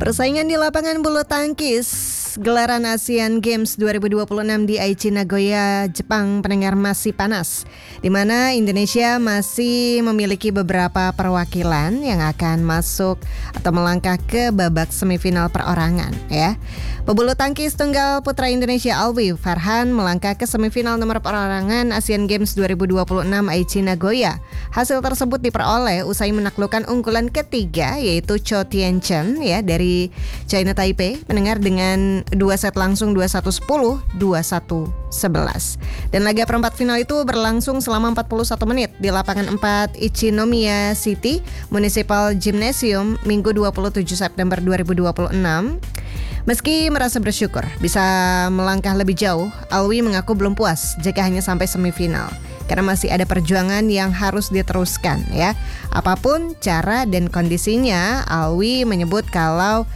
Persaingan di lapangan bulu tangkis gelaran Asian Games 2026 di Aichi Nagoya, Jepang pendengar masih panas, di mana Indonesia masih memiliki beberapa perwakilan yang akan masuk atau melangkah ke babak semifinal perorangan ya. Pebulu tangkis tunggal putra Indonesia Alwi Farhan melangkah ke semifinal nomor perorangan Asian Games 2026 Aichi Nagoya. Hasil tersebut diperoleh usai menaklukkan unggulan ketiga yaitu Cho Tien-chen ya dari China Taipei pendengar dengan 2 set langsung 21-10, 21-11. Dan laga perempat final itu berlangsung selama 41 menit di lapangan 4 Ichinomiya City Municipal Gymnasium Minggu 27 September 2026. Meski merasa bersyukur bisa melangkah lebih jauh, Alwi mengaku belum puas jika hanya sampai semifinal. Karena masih ada perjuangan yang harus diteruskan ya. Apapun cara dan kondisinya, Alwi menyebut kalau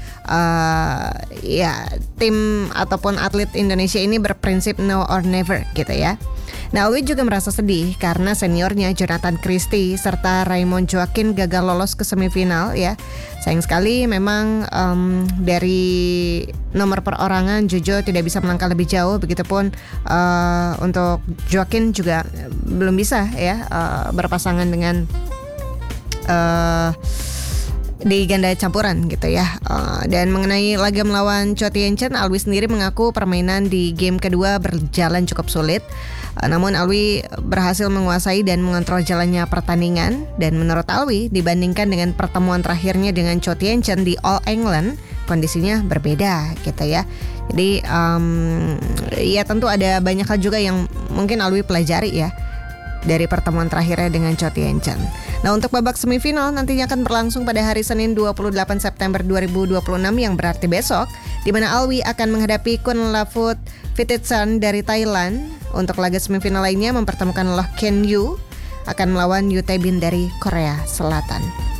tim ataupun atlet Indonesia ini berprinsip no or never gitu ya. Nah, Alwi juga merasa sedih karena seniornya Jonathan Christie serta Raymond Joaquin gagal lolos ke semifinal ya. Sayang sekali memang dari nomor perorangan Jojo tidak bisa melangkah lebih jauh. Begitupun untuk Joaquin juga belum bisa ya berpasangan dengan di ganda campuran gitu ya. Dan mengenai laga melawan Cho Tien-chen, Alwi sendiri mengaku permainan di game kedua berjalan cukup sulit. Namun Alwi berhasil menguasai dan mengontrol jalannya pertandingan. Dan menurut Alwi, dibandingkan dengan pertemuan terakhirnya dengan Cho Tien-chen di All England, kondisinya berbeda gitu ya. Jadi ya tentu ada banyak hal juga yang mungkin Alwi pelajari ya dari pertemuan terakhirnya dengan Cho Tien-chen. Nah, untuk babak semifinal nantinya akan berlangsung pada hari Senin 28 September 2026 yang berarti besok, di mana Alwi akan menghadapi Kunlavut Phititsan dari Thailand. Untuk laga semifinal lainnya mempertemukan Loh Ken Yu akan melawan Yu Tae Bin dari Korea Selatan.